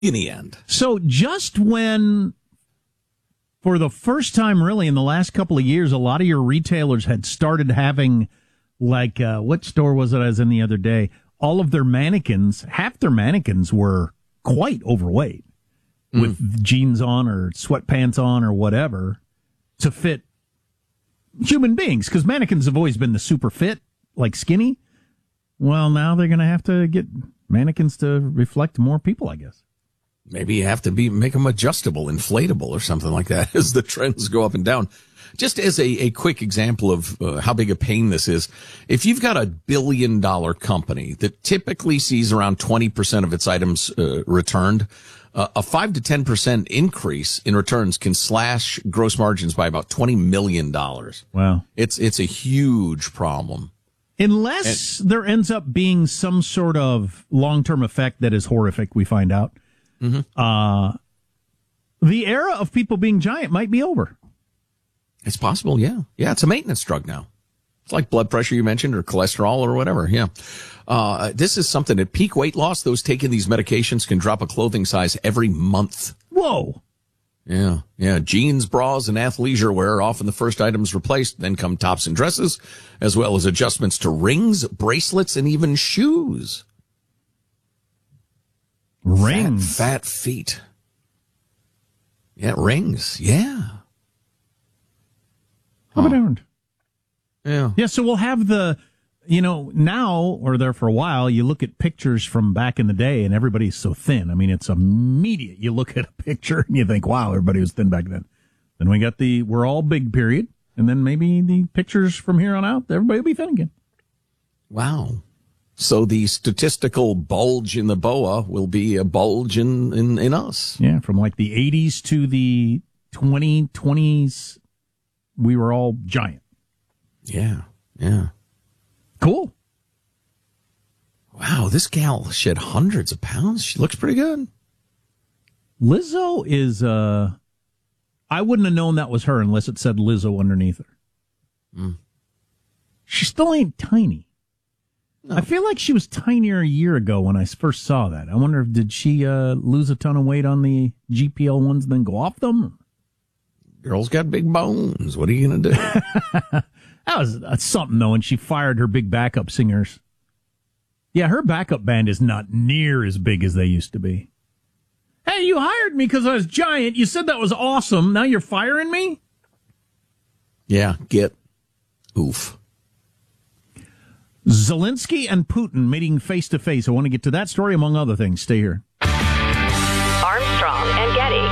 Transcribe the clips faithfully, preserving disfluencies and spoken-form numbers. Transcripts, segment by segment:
in the end. So just when, for the first time really in the last couple of years, a lot of your retailers had started having, like, uh, what store was it I was in the other day? All of their mannequins, half their mannequins were quite overweight mm. with jeans on or sweatpants on or whatever to fit human beings, because mannequins have always been the super fit, like skinny. Well, now they're going to have to get mannequins to reflect more people, I guess. Maybe you have to be make them adjustable, inflatable, or something like that as the trends go up and down. Just as a, a quick example of uh, how big a pain this is, if you've got a billion dollar company that typically sees around twenty percent of its items uh, returned, uh, a five to ten percent increase in returns can slash gross margins by about twenty million dollars. Wow. It's, it's a huge problem. Unless and, there ends up being some sort of long-term effect that is horrific, we find out. Mm-hmm. Uh, the era of people being giant might be over. It's possible, yeah. Yeah, it's a maintenance drug now. It's like blood pressure you mentioned, or cholesterol, or whatever, yeah. Uh, this is something at peak weight loss, those taking these medications can drop a clothing size every month. Whoa. Yeah, yeah. Jeans, bras, and athleisure wear are often the first items replaced. Then come tops and dresses, as well as adjustments to rings, bracelets, and even shoes. Rings. Fat, fat feet. Yeah, rings. Yeah. How about huh. Yeah. Yeah, so we'll have the, you know, now, or there for a while, you look at pictures from back in the day and everybody's so thin. I mean, it's immediate. You look at a picture and you think, wow, everybody was thin back then. Then we got the, we're all big period. And then maybe the pictures from here on out, everybody will be thin again. Wow. So the statistical bulge in the B O A will be a bulge in, in, in us. Yeah, from like the eighties to the twenty twenties, we were all giant. Yeah, yeah. Cool. Wow, this gal shed hundreds of pounds. She looks pretty good. Lizzo is, uh, I wouldn't have known that was her unless it said Lizzo underneath her. Mm. She still ain't tiny. No. I feel like she was tinier a year ago when I first saw that. I wonder if did she uh, lose a ton of weight on the G P L ones and then go off them? Girl's got big bones. What are you going to do? That was that's something, though, and she fired her big backup singers. Yeah, her backup band is not near as big as they used to be. Hey, you hired me because I was giant. You said that was awesome. Now you're firing me? Yeah, get oof. Zelensky and Putin meeting face-to-face. I want to get to that story, among other things. Stay here. Armstrong and Getty.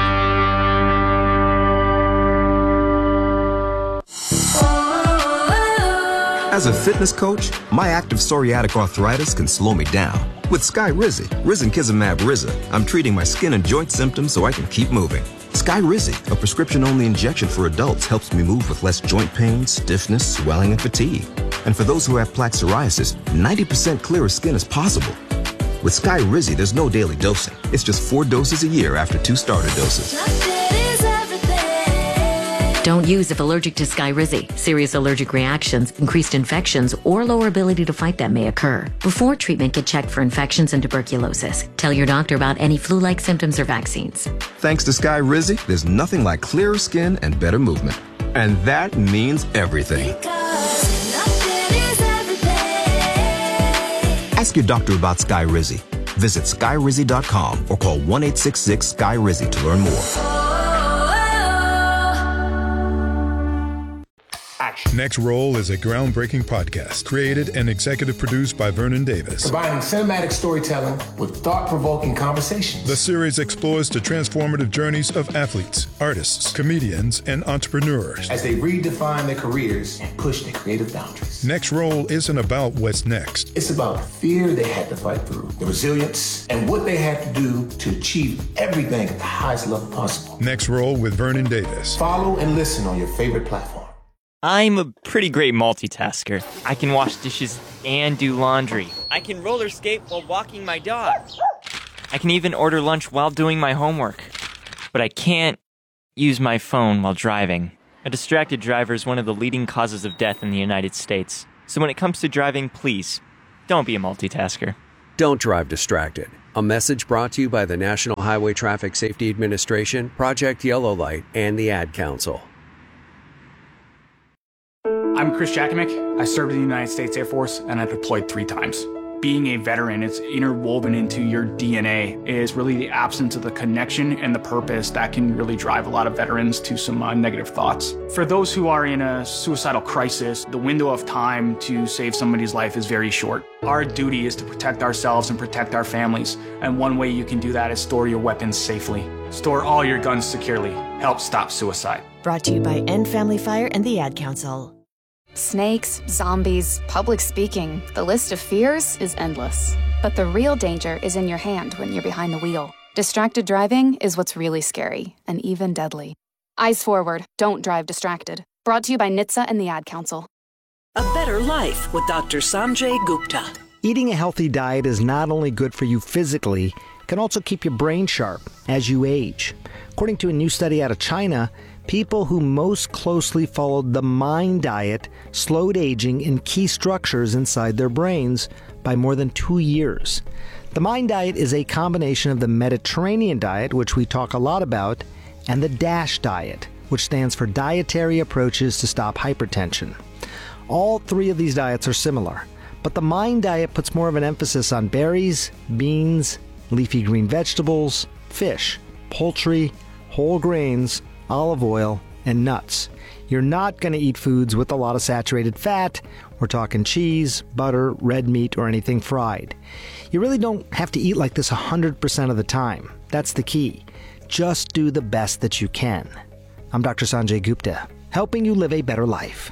As a fitness coach, my active psoriatic arthritis can slow me down. With Skyrizi, Risankizumab Riza, I'm treating my skin and joint symptoms so I can keep moving. Skyrizi, a prescription-only injection for adults, helps me move with less joint pain, stiffness, swelling, and fatigue. And for those who have plaque psoriasis, ninety percent clearer skin is possible. With Skyrizi, there's no daily dosing. It's just four doses a year after two starter doses. Don't use if allergic to Skyrizi. Serious allergic reactions, increased infections, or lower ability to fight them may occur. Before treatment, get checked for infections and tuberculosis. Tell your doctor about any flu-like symptoms or vaccines. Thanks to Skyrizi, there's nothing like clearer skin and better movement. And that means everything. Ask your doctor about Skyrizi. Visit Skyrizi dot com or call one eight six six Skyrizi to learn more. Next Roll is a groundbreaking podcast created and executive produced by Vernon Davis. Combining cinematic storytelling with thought-provoking conversations. The series explores the transformative journeys of athletes, artists, comedians, and entrepreneurs as they redefine their careers and push their creative boundaries. Next Roll isn't about what's next. It's about the fear they had to fight through, the resilience, and what they had to do to achieve everything at the highest level possible. Next Roll with Vernon Davis. Follow and listen on your favorite platform. I'm a pretty great multitasker. I can wash dishes and do laundry. I can roller skate while walking my dog. I can even order lunch while doing my homework. But I can't use my phone while driving. A distracted driver is one of the leading causes of death in the United States. So when it comes to driving, please, don't be a multitasker. Don't drive distracted. A message brought to you by the National Highway Traffic Safety Administration, Project Yellow Light, and the Ad Council. I'm Chris Jakimick. I served in the United States Air Force, and I deployed three times. Being a veteran, it's interwoven into your D N A, is really the absence of the connection and the purpose that can really drive a lot of veterans to some uh, negative thoughts. For those who are in a suicidal crisis, the window of time to save somebody's life is very short. Our duty is to protect ourselves and protect our families, and one way you can do that is store your weapons safely. Store all your guns securely. Help stop suicide. Brought to you by End Family Fire and the Ad Council. Snakes, zombies, public speaking, the list of fears is endless. But the real danger is in your hand when you're behind the wheel. Distracted driving is what's really scary, and even deadly. Eyes forward, don't drive distracted. Brought to you by N H T S A and the Ad Council. A better life with Doctor Sanjay Gupta. Eating a healthy diet is not only good for you physically, it can also keep your brain sharp as you age. According to a new study out of China, people who most closely followed the MIND diet slowed aging in key structures inside their brains by more than two years. The MIND diet is a combination of the Mediterranean diet, which we talk a lot about, and the DASH diet, which stands for Dietary Approaches to Stop Hypertension. All three of these diets are similar, but the MIND diet puts more of an emphasis on berries, beans, leafy green vegetables, fish, poultry, whole grains, olive oil, and nuts. You're not going to eat foods with a lot of saturated fat. We're talking cheese, butter, red meat, or anything fried. You really don't have to eat like this one hundred percent of the time. That's the key. Just do the best that you can. I'm Doctor Sanjay Gupta, helping you live a better life.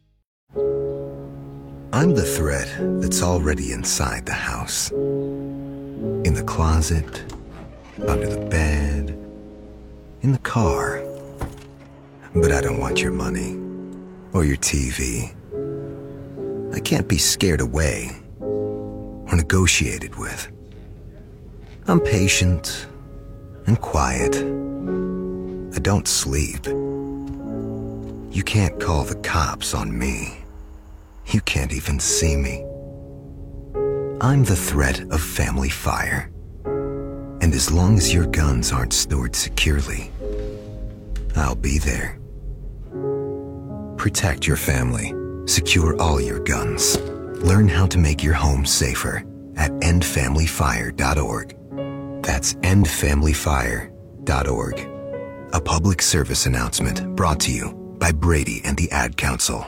I'm the thread that's already inside the house. In the closet, under the bed, in the car. But I don't want your money or your T V. I can't be scared away or negotiated with. I'm patient and quiet. I don't sleep. You can't call the cops on me. You can't even see me. I'm the threat of family fire. And as long as your guns aren't stored securely, I'll be there. Protect your family. Secure all your guns. Learn how to make your home safer at end family fire dot org. That's end family fire dot org. A public service announcement brought to you by Brady and the Ad Council.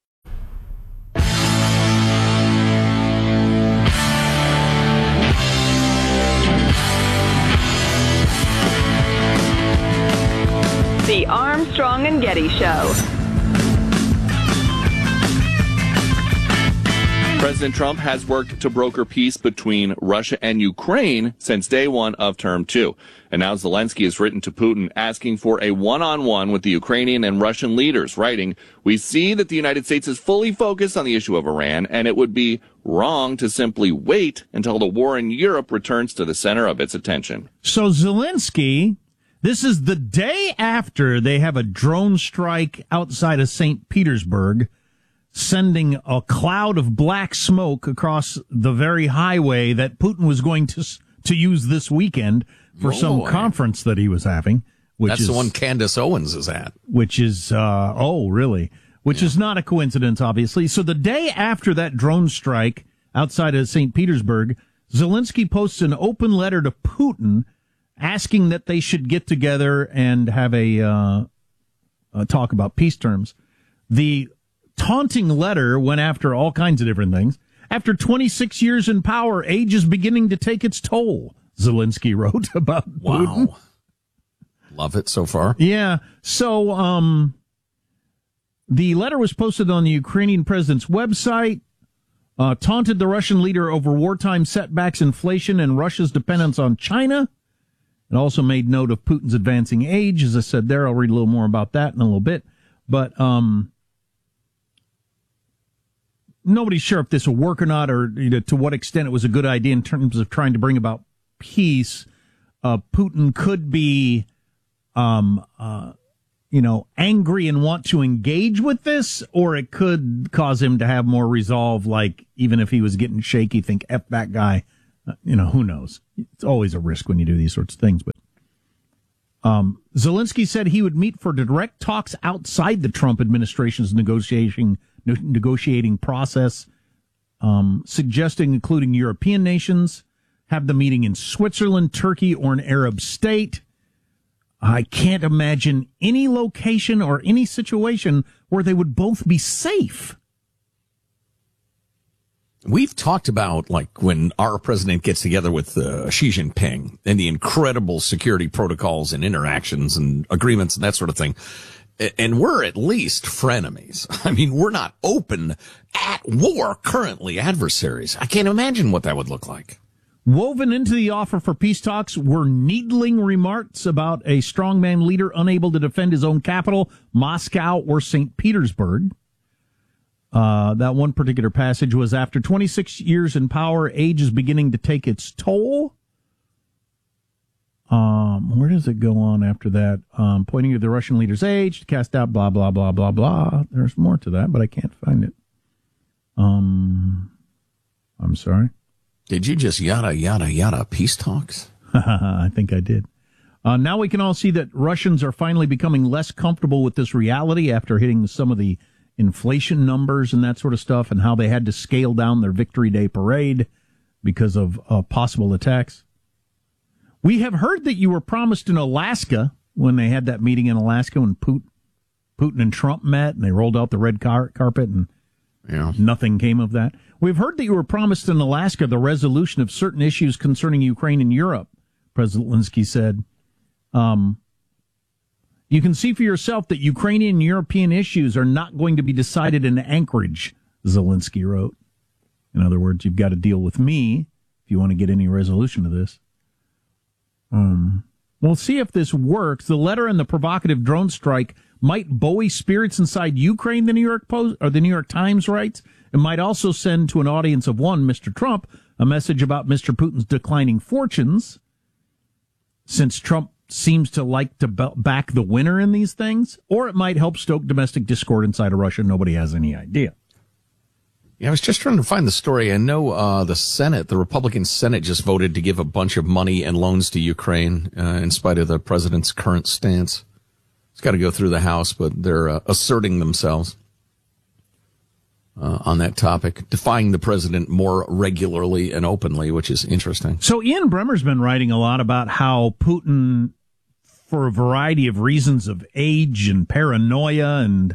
The Armstrong and Getty Show. President Trump has worked to broker peace between Russia and Ukraine since day one of term two. And now Zelensky has written to Putin asking for a one-on-one with the Ukrainian and Russian leaders, writing, "We see that the United States is fully focused on the issue of Iran, and it would be wrong to simply wait until the war in Europe returns to the center of its attention." So Zelensky, this is the day after they have a drone strike outside of Saint Petersburg, sending a cloud of black smoke across the very highway that Putin was going to to use this weekend for oh, some boy. conference that he was having. Which That's is, the one Candace Owens is at. Which is, uh, oh, really? Which yeah. is not a coincidence, obviously. So the day after that drone strike outside of Saint Petersburg, Zelensky posts an open letter to Putin asking that they should get together and have a, uh, a talk about peace terms. The taunting letter went after all kinds of different things. After twenty-six years in power, age is beginning to take its toll, Zelensky wrote about wow. Putin. Love it so far. Yeah. So um, the letter was posted on the Ukrainian president's website, uh, taunted the Russian leader over wartime setbacks, inflation, and Russia's dependence on China. It also made note of Putin's advancing age. As I said there, I'll read a little more about that in a little bit. But um, nobody's sure if this will work or not, or you know, to what extent it was a good idea in terms of trying to bring about peace. Uh, Putin could be, um, uh, you know, angry and want to engage with this, or it could cause him to have more resolve, like even if he was getting shaky, think, F that guy, Uh, you know, who knows? It's always a risk when you do these sorts of things. But um, Zelensky said he would meet for direct talks outside the Trump administration's negotiating ne- negotiating process, um, suggesting including European nations, have the meeting in Switzerland, Turkey, or an Arab state. I can't imagine any location or any situation where they would both be safe. We've talked about, like, when our president gets together with uh, Xi Jinping and the incredible security protocols and interactions and agreements and that sort of thing. And we're at least frenemies. I mean, we're not open at war currently, adversaries. I can't imagine what that would look like. Woven into the offer for peace talks were needling remarks about a strongman leader unable to defend his own capital, Moscow or Saint Petersburg. Uh, that one particular passage was, after twenty-six years in power, age is beginning to take its toll. Um, where does it go on after that? Um, pointing to the Russian leader's age, to cast out blah, blah, blah, blah, blah. There's more to that, but I can't find it. Um, I'm sorry. Did you just yada, yada, yada peace talks? I think I did. Uh, now we can all see that Russians are finally becoming less comfortable with this reality after hitting some of the inflation numbers and that sort of stuff, and how they had to scale down their Victory Day parade because of uh, possible attacks. We have heard that you were promised in Alaska when they had that meeting in Alaska when Putin, Putin and Trump met and they rolled out the red car- carpet and yeah. nothing came of that. We've heard that you were promised in Alaska the resolution of certain issues concerning Ukraine and Europe, President Zelensky said. Um, you can see for yourself that Ukrainian and European issues are not going to be decided in Anchorage, Zelensky wrote. In other words, you've got to deal with me if you want to get any resolution to this. Um, we'll see if this works. The letter and the provocative drone strike might buoy spirits inside Ukraine, the New York Post or the New York Times writes. It might also send to an audience of one, Mister Trump, a message about Mister Putin's declining fortunes, since Trump seems to like to back the winner in these things, or it might help stoke domestic discord inside of Russia. Nobody has any idea. Yeah, I was just trying to find the story. I know uh, the Senate, the Republican Senate, just voted to give a bunch of money and loans to Ukraine uh, in spite of the president's current stance. It's got to go through the House, but they're uh, asserting themselves uh, on that topic, defying the president more regularly and openly, which is interesting. So Ian Bremmer's been writing a lot about how Putin, for a variety of reasons of age and paranoia and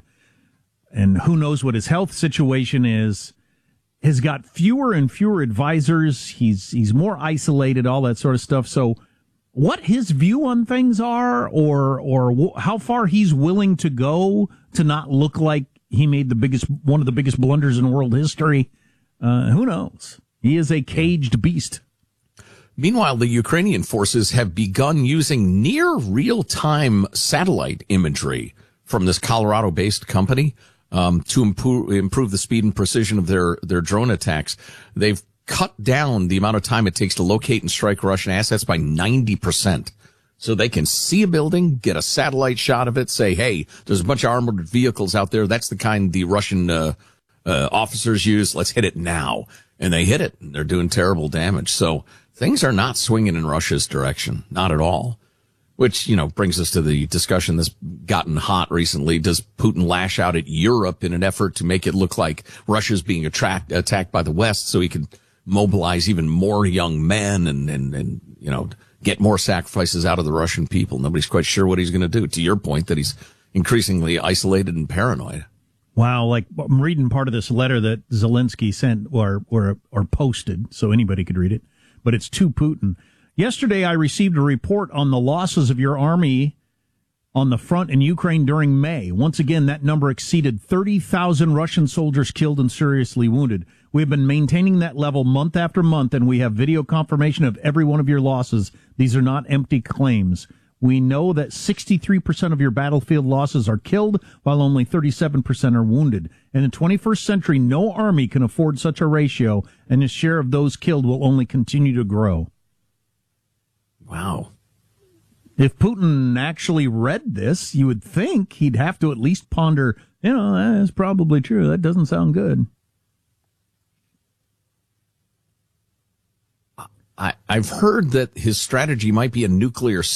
and who knows what his health situation is, has got fewer and fewer advisors. He's he's more isolated, all that sort of stuff. So what his view on things are, or or w- how far he's willing to go to not look like he made the biggest one of the biggest blunders in world history, uh, who knows? He is a caged beast. Meanwhile, the Ukrainian forces have begun using near real-time satellite imagery from this Colorado-based company um, to improve, improve the speed and precision of their, their drone attacks. They've cut down the amount of time it takes to locate and strike Russian assets by ninety percent. So they can see a building, get a satellite shot of it, say, hey, there's a bunch of armored vehicles out there. That's the kind the Russian uh, uh, officers use. Let's hit it now. And they hit it, and they're doing terrible damage. So things are not swinging in Russia's direction, not at all. Which, you know, brings us to the discussion that's gotten hot recently. Does Putin lash out at Europe in an effort to make it look like Russia's being attract, attacked by the West so he can mobilize even more young men and, and, and, you know, get more sacrifices out of the Russian people? Nobody's quite sure what he's going to do, to your point that he's increasingly isolated and paranoid. Wow, like I'm reading part of this letter that Zelensky sent or, or, or posted so anybody could read it, but it's to Putin. Yesterday, I received a report on the losses of your army on the front in Ukraine during May. Once again, that number exceeded thirty thousand Russian soldiers killed and seriously wounded. We have been maintaining that level month after month, and we have video confirmation of every one of your losses. These are not empty claims. We know that sixty-three percent of your battlefield losses are killed, while only thirty-seven percent are wounded. In the twenty-first century, no army can afford such a ratio, and the share of those killed will only continue to grow. Wow. If Putin actually read this, you would think he'd have to at least ponder, you know, that's probably true. That doesn't sound good. I, I've heard that his strategy might be a nuclear